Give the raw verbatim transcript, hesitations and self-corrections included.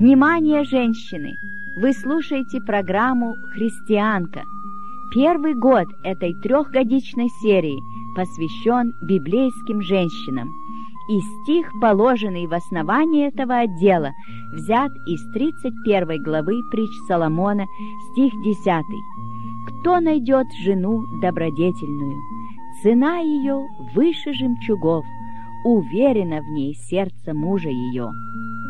Внимание, женщины! Вы слушаете программу «Христианка». Первый год этой трехгодичной серии посвящен библейским женщинам. И стих, положенный в основании этого отдела, взят из тридцать первой главы притч Соломона, стих десятый. «Кто найдет жену добродетельную? Цена ее выше жемчугов, уверено в ней сердце мужа ее».